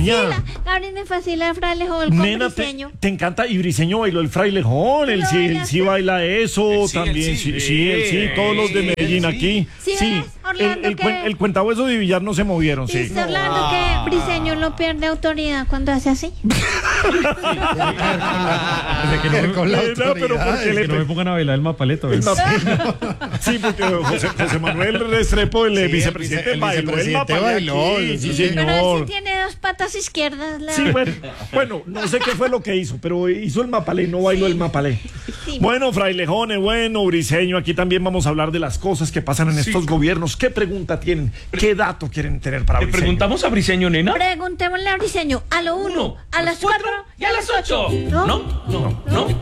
niña. Gabriel me fascina el frailejón con Nena, Briseño. te encanta, y Briseño bailó el frailejón, él sí baila eso, también, sí, todos los de Medellín aquí. Sí, ¿ves, Orlando, el cuentahueso de Villar no se movieron, sí. Dice Orlando que Briseño no pierde autoridad cuando hace así. Pero porque no me pongan a bailar el mapaleto. Sí, porque José Manuel Restrepo, el vicepresidente, bailó el mapaleto. Sí, señor. Pero él sí tiene dos patas izquierdas. Sí, bueno, no sé qué fue lo que hizo, pero hizo el mapalé, no bailó el mapalé. Sí. Bueno, Frailejones, bueno, Briseño, aquí también vamos a hablar de las cosas que pasan en estos gobiernos. ¿Qué pregunta tienen? ¿Qué dato quieren tener para ¿Le Briseño? preguntamos a Briseño, nena? Preguntémosle a Briseño a lo 1, a las 4 y a las 8. No.